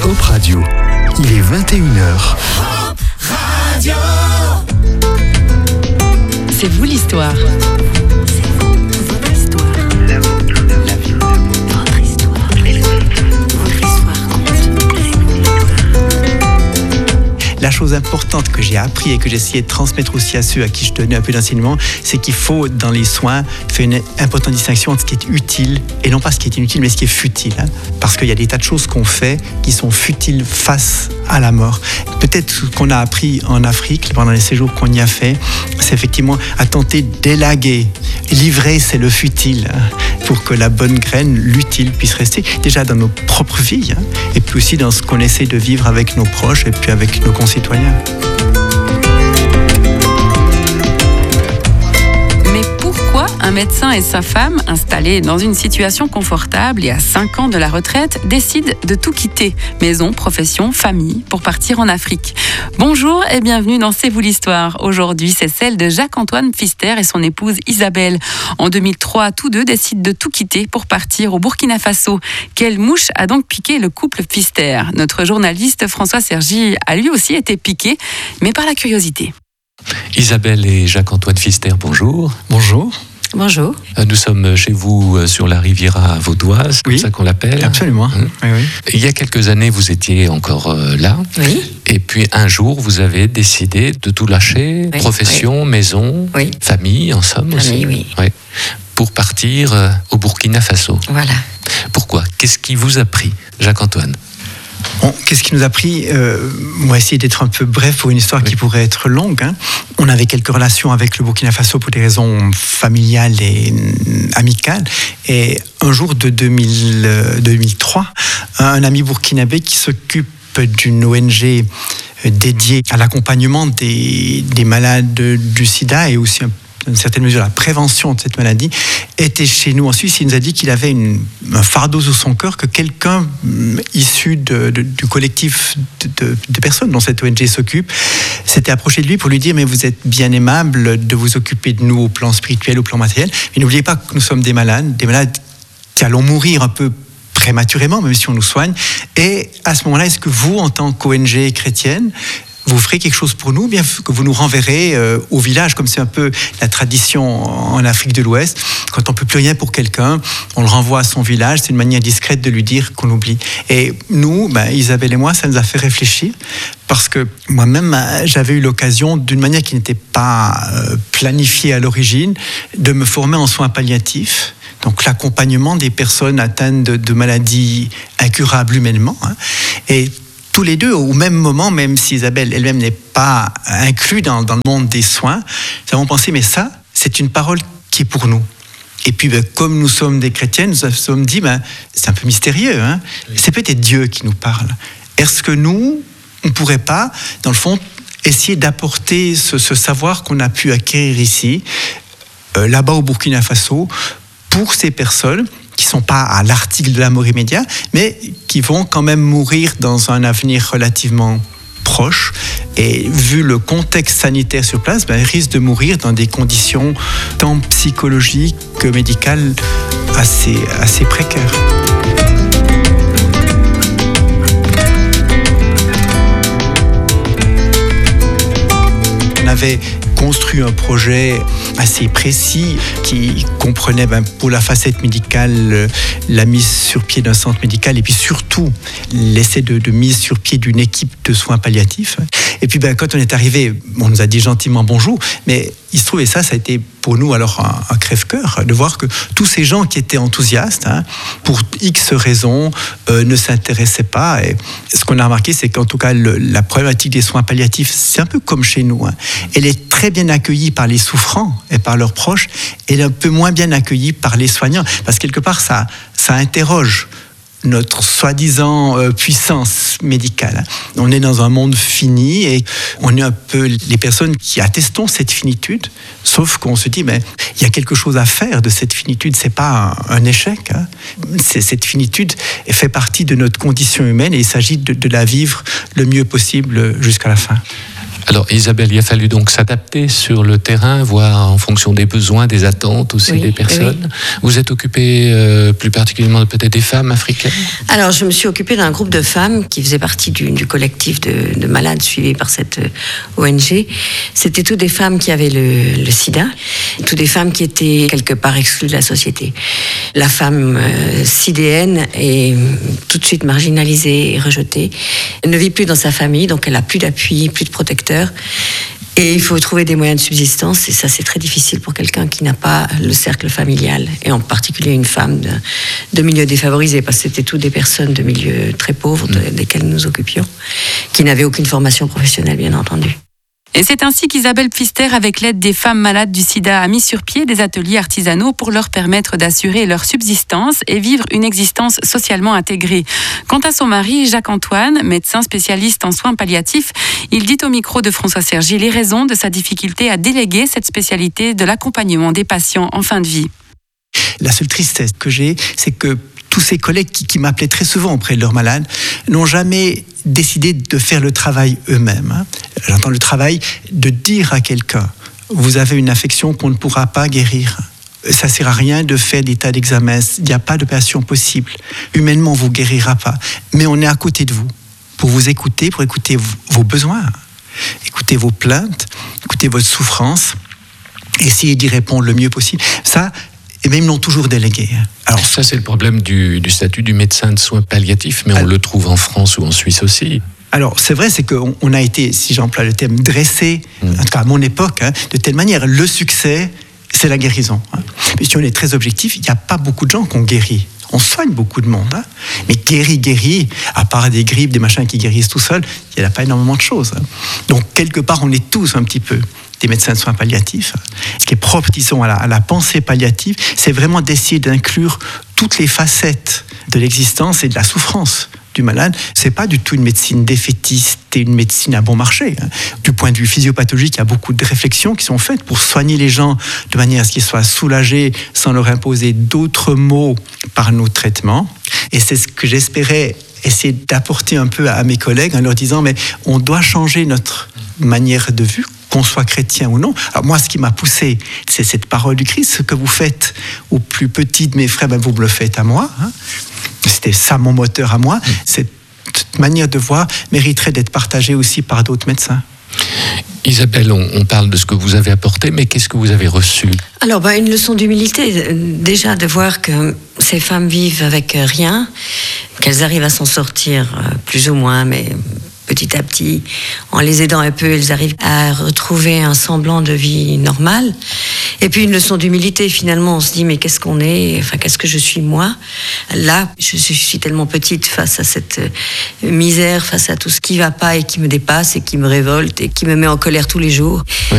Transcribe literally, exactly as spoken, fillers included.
Hop Radio. Il est vingt et une heures. Hop Radio. C'est vous l'histoire. La chose importante que j'ai appris et que j'ai essayé de transmettre aussi à ceux à qui je donnais un peu d'enseignement, c'est qu'il faut, dans les soins, faire une importante distinction entre ce qui est utile et non pas ce qui est inutile, mais ce qui est futile. Hein. Parce qu'il y a des tas de choses qu'on fait qui sont futiles face à la mort. Peut-être ce qu'on a appris en Afrique, pendant les séjours qu'on y a fait, c'est effectivement à tenter d'élaguer. Livrer, c'est le futile, hein, pour que la bonne graine, l'utile, puisse rester déjà dans nos propres vies, hein, et puis aussi dans ce qu'on essaie de vivre avec nos proches et puis avec nos concitoyens. Mais pourquoi un médecin et sa femme, installés dans une situation confortable et à cinq ans de la retraite, décident de tout quitter, maison, profession, famille, pour partir en Afrique? Bonjour et bienvenue dans C'est vous l'histoire. Aujourd'hui, c'est celle de Jacques-Antoine Pfister et son épouse Isabelle. En deux mille trois, tous deux décident de tout quitter pour partir au Burkina Faso. Quelle mouche a donc piqué le couple Pfister? Notre journaliste François Sergi a lui aussi été piqué, mais par la curiosité. Isabelle et Jacques-Antoine Pfister, bonjour. Bonjour. Bonjour. Nous sommes chez vous sur la Riviera vaudoise, c'est oui, comme ça qu'on l'appelle. Absolument. Hum. Oui, oui. Il y a quelques années, vous étiez encore là. Oui. Et puis un jour, vous avez décidé de tout lâcher, oui, profession, oui. maison, oui. famille, en somme famille, aussi. Oui. Oui. Pour partir au Burkina Faso. Voilà. Pourquoi? Qu'est-ce qui vous a pris, Jacques-Antoine? Bon, qu'est-ce qui nous a pris euh, On va essayer d'être un peu bref pour une histoire oui. qui pourrait être longue. Hein. On avait quelques relations avec le Burkina Faso pour des raisons familiales et amicales. Et un jour de deux mille, deux mille trois, un ami burkinabé qui s'occupe d'une O N G dédiée à l'accompagnement des, des malades du sida et aussi un dans une certaine mesure la prévention de cette maladie, était chez nous en Suisse. Il nous a dit qu'il avait une, un fardeau sur son cœur, que quelqu'un issu de, de, du collectif de, de, de personnes dont cette O N G s'occupe s'était approché de lui pour lui dire « mais vous êtes bien aimable de vous occuper de nous au plan spirituel, au plan matériel, mais n'oubliez pas que nous sommes des malades, des malades qui allons mourir un peu prématurément, même si on nous soigne. Et à ce moment-là, est-ce que vous, en tant qu'O N G chrétienne, vous ferez quelque chose pour nous, bien que vous nous renverrez euh, au village, comme c'est un peu la tradition en Afrique de l'Ouest. Quand on ne peut plus rien pour quelqu'un, on le renvoie à son village. C'est une manière discrète de lui dire qu'on oublie. Et nous, ben, Isabelle et moi, ça nous a fait réfléchir. Parce que moi-même, j'avais eu l'occasion, d'une manière qui n'était pas euh, planifiée à l'origine, de me former en soins palliatifs. Donc l'accompagnement des personnes atteintes de, de maladies incurables humainement. Hein. Et tous les deux, au même moment, même si Isabelle elle-même n'est pas inclue dans, dans le monde des soins, nous avons pensé, mais ça, c'est une parole qui est pour nous. Et puis, ben, comme nous sommes des chrétiens, nous nous sommes dit, ben, c'est un peu mystérieux, hein. C'est peut-être Dieu qui nous parle. Est-ce que nous, on ne pourrait pas, dans le fond, essayer d'apporter ce, ce savoir qu'on a pu acquérir ici, euh, là-bas au Burkina Faso, pour ces personnes qui ne sont pas à l'article de la mort immédiate, mais qui vont quand même mourir dans un avenir relativement proche. Et vu le contexte sanitaire sur place, ben, ils risquent de mourir dans des conditions tant psychologiques que médicales assez, assez précaires. On avait construit un projet assez précis qui comprenait ben, pour la facette médicale la mise sur pied d'un centre médical et puis surtout l'essai de, de mise sur pied d'une équipe de soins palliatifs. Et puis ben, quand on est arrivé, on nous a dit gentiment bonjour, mais il se trouve, et ça, ça a été pour nous alors un, un crève-cœur, de voir que tous ces gens qui étaient enthousiastes, hein, pour X raisons, euh, ne s'intéressaient pas. Et ce qu'on a remarqué, c'est qu'en tout cas, le, la problématique des soins palliatifs, c'est un peu comme chez nous. Hein. Elle est très bien accueillie par les souffrants et par leurs proches, et un peu moins bien accueillie par les soignants, parce que quelque part, ça, ça interroge notre soi-disant euh, puissance médicale. On est dans un monde fini et on est un peu les personnes qui attestons cette finitude, sauf qu'on se dit, mais il y a quelque chose à faire de cette finitude, c'est pas un, un échec. Hein. C'est, cette finitude fait partie de notre condition humaine et il s'agit de, de la vivre le mieux possible jusqu'à la fin. Alors Isabelle, il a fallu donc s'adapter sur le terrain, voir en fonction des besoins, des attentes aussi oui, des personnes. Oui. Vous êtes occupée euh, plus particulièrement peut-être des femmes africaines? Alors je me suis occupée d'un groupe de femmes qui faisait partie du, du collectif de, de malades suivis par cette O N G. C'était toutes des femmes qui avaient le, le sida, toutes des femmes qui étaient quelque part exclues de la société. La femme euh, sidéenne est tout de suite marginalisée et rejetée. Elle ne vit plus dans sa famille, donc elle n'a plus d'appui, plus de protecteur. Et il faut trouver des moyens de subsistance, et ça c'est très difficile pour quelqu'un qui n'a pas le cercle familial, et en particulier une femme de, de milieu défavorisé, parce que c'était toutes des personnes de milieux très pauvres, de, desquelles nous nous occupions, qui n'avaient aucune formation professionnelle, bien entendu. Et c'est ainsi qu'Isabelle Pfister, avec l'aide des femmes malades du sida, a mis sur pied des ateliers artisanaux pour leur permettre d'assurer leur subsistance et vivre une existence socialement intégrée. Quant à son mari, Jacques-Antoine, médecin spécialiste en soins palliatifs, il dit au micro de François Sergi les raisons de sa difficulté à déléguer cette spécialité de l'accompagnement des patients en fin de vie. La seule tristesse que j'ai, c'est que tous ces collègues qui, qui m'appelaient très souvent auprès de leurs malades n'ont jamais décidé de faire le travail eux-mêmes. Hein. J'entends le travail de dire à quelqu'un « vous avez une affection qu'on ne pourra pas guérir ». Ça ne sert à rien de faire des tas d'examens, il n'y a pas d'opération possible. Humainement, on ne vous guérira pas. Mais on est à côté de vous, pour vous écouter, pour écouter vos besoins, écouter vos plaintes, écouter votre souffrance, essayer d'y répondre le mieux possible. Ça, et même non toujours délégué. Alors ça, c'est le problème du, du statut du médecin de soins palliatifs, mais on alors, le trouve en France ou en Suisse aussi. Alors, c'est vrai, c'est qu'on on a été, si j'emploie le terme, dressé, mmh. en tout cas à mon époque, hein, de telle manière, le succès, c'est la guérison. Hein. Mais si on est très objectif, il n'y a pas beaucoup de gens qui ont guéri. On soigne beaucoup de monde, hein. Mais guéri, guéri, à part des grippes, des machins qui guérissent tout seuls, il n'y a pas énormément de choses. Hein. Donc, quelque part, on est tous un petit peu des médecins de soins palliatifs. Ce qui est propre, disons, à la, à la pensée palliative, c'est vraiment d'essayer d'inclure toutes les facettes de l'existence et de la souffrance du malade. C'est pas du tout une médecine défaitiste et une médecine à bon marché. Hein. Du point de vue physiopathologique, il y a beaucoup de réflexions qui sont faites pour soigner les gens de manière à ce qu'ils soient soulagés sans leur imposer d'autres maux par nos traitements. Et c'est ce que j'espérais essayer d'apporter un peu à mes collègues en leur disant mais on doit changer notre manière de vue, qu'on soit chrétien ou non. Alors moi, ce qui m'a poussé, c'est cette parole du Christ. Ce que vous faites aux plus petits de mes frères, ben vous me le faites à moi. Hein. C'était ça mon moteur à moi. Cette manière de voir mériterait d'être partagée aussi par d'autres médecins. Isabelle, on, on parle de ce que vous avez apporté, mais qu'est-ce que vous avez reçu? Alors, bah, une leçon d'humilité, déjà de voir que ces femmes vivent avec rien, qu'elles arrivent à s'en sortir plus ou moins, mais petit à petit, en les aidant un peu, elles arrivent à retrouver un semblant de vie normale. Et puis une leçon d'humilité, finalement, on se dit, mais qu'est-ce qu'on est, enfin, qu'est-ce que je suis moi? Là, je suis tellement petite face à cette misère, face à tout ce qui ne va pas et qui me dépasse et qui me révolte et qui me met en colère tous les jours. Oui.